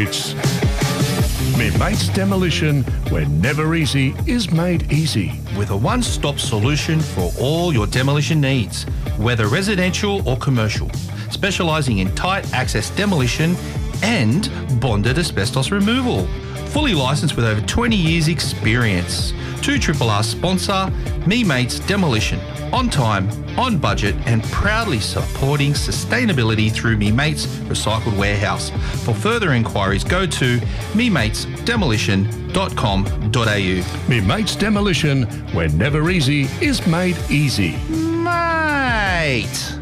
It's Me Mates Demolition, where never easy is made easy. With a one-stop solution for all your demolition needs, whether residential or commercial, specialising in tight access demolition and bonded asbestos removal. Fully licensed with over 20 years experience. 2RRR sponsor, Me Mates Demolition. On time, on budget and proudly supporting sustainability through Me Mates Recycled Warehouse. For further inquiries, go to mematesdemolition.com.au. Me Mates Demolition, where never easy is made easy. Mate!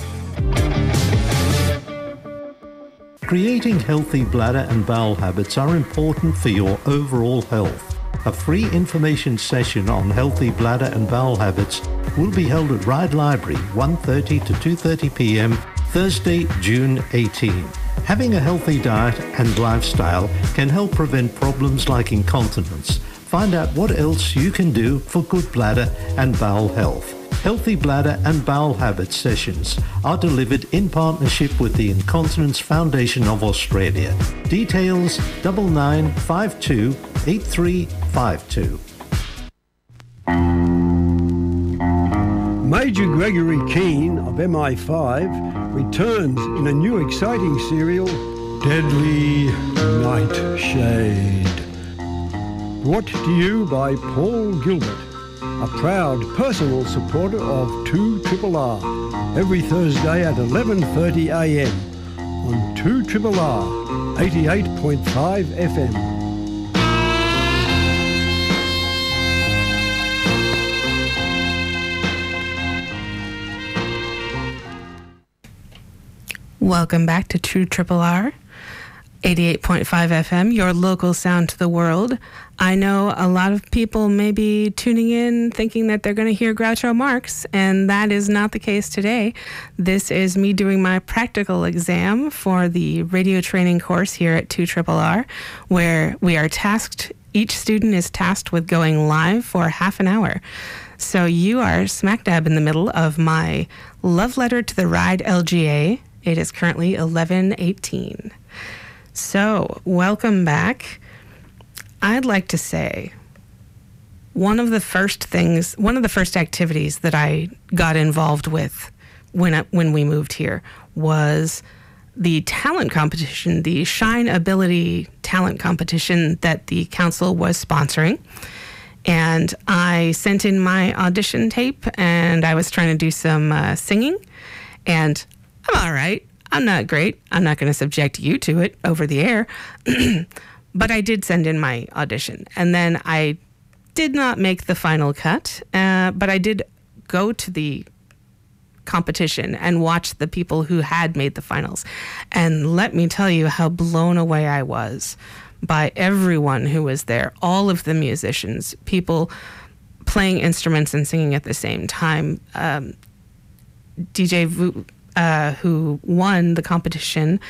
Creating healthy bladder and bowel habits are important for your overall health. A free information session on healthy bladder and bowel habits will be held at Ryde Library, 1:30 to 2:30 p.m, Thursday, June 18. Having a healthy diet and lifestyle can help prevent problems like incontinence. Find out what else you can do for good bladder and bowel health. Healthy bladder and bowel habit sessions are delivered in partnership with the Incontinence Foundation of Australia. Details 9952 8352. Major Gregory Keane of MI5 returns in a new exciting serial, Deadly Nightshade. Brought to you by Paul Gilbert, a proud personal supporter of 2RRR, every Thursday at 11:30 a.m. on 2RRR 88.5 FM. Welcome back to 2RRR 88.5 FM, your local sound to the world. I know a lot of people may be tuning in thinking that they're going to hear Groucho Marx, and that is not the case today. This is me doing my practical exam for the radio training course here at 2RRR, where we are tasked, each student is tasked with going live for half an hour. So you are smack dab in the middle of my love letter to the Ryde LGA. It is currently 11:18. So, welcome back. I'd like to say one of the first activities that I got involved with when we moved here was the talent competition, the Shine Ability talent competition that the council was sponsoring. And I sent in my audition tape and I was trying to do some singing, and I'm all right. I'm not great. I'm not going to subject you to it over the air. But I did send in my audition. And then I did not make the final cut, but I did go to the competition and watch the people who had made the finals. And let me tell you how blown away I was by everyone who was there, all of the musicians, people playing instruments and singing at the same time. DJ Vu, who won the competition,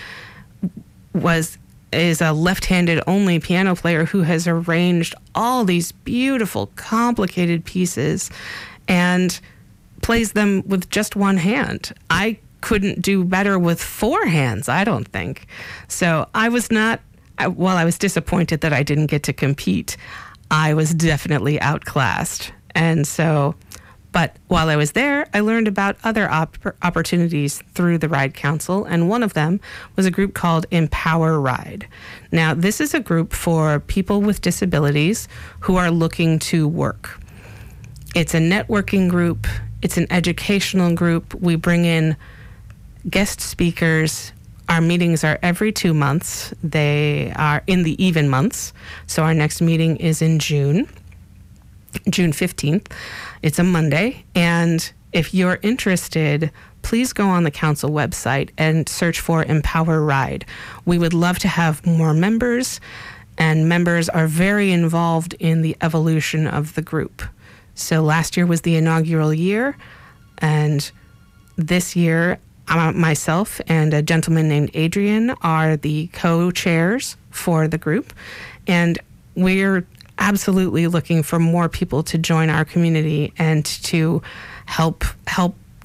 is a left-handed only piano player who has arranged all these beautiful, complicated pieces and plays them with just one hand. I couldn't do better with four hands, I don't think. So I was disappointed that I didn't get to compete. I was definitely outclassed. And so, but while I was there, I learned about other opportunities through the Ryde Council, and one of them was a group called Empower Ryde. Now, this is a group for people with disabilities who are looking to work. It's a networking group. It's an educational group. We bring in guest speakers. Our meetings are every 2 months. They are in the even months. So our next meeting is in June 15th. It's a Monday. And if you're interested, please go on the council website and search for Empower Ryde. We would love to have more members, and members are very involved in the evolution of the group. So last year was the inaugural year, and this year myself and a gentleman named Adrian are the co-chairs for the group, and we're absolutely looking for more people to join our community and to help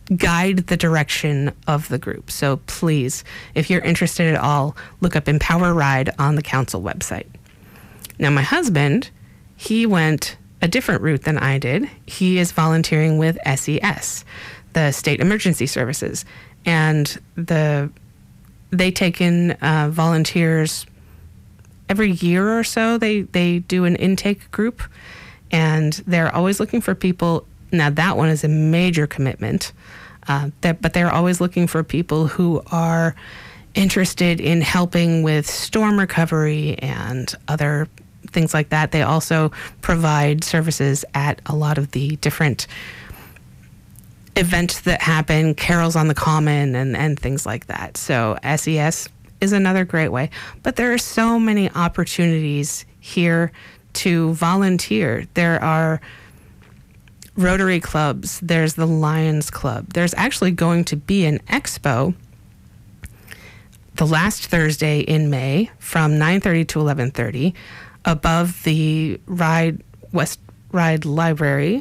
guide the direction of the group. So please, if you're interested at all, look up Empower Ride on the council website. Now, my husband, he went a different route than I did. He is volunteering with SES, the State Emergency Services, and they take in volunteers every year or so. They do an intake group, and they're always looking for people. Now, that one is a major commitment, but they're always looking for people who are interested in helping with storm recovery and other things like that. They also provide services at a lot of the different events that happen, carols on the common and things like that. So SES is another great way. But there are so many opportunities here to volunteer. There are Rotary clubs, there's the Lions Club. There's actually going to be an expo the last Thursday in May from 9:30 to 11:30 above the West Ride Library.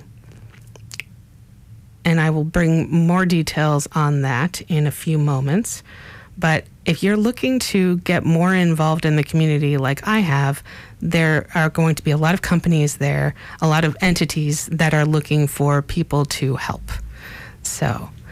And I will bring more details on that in a few moments. But if you're looking to get more involved in the community like I have, there are going to be a lot of companies there, a lot of entities that are looking for people to help. So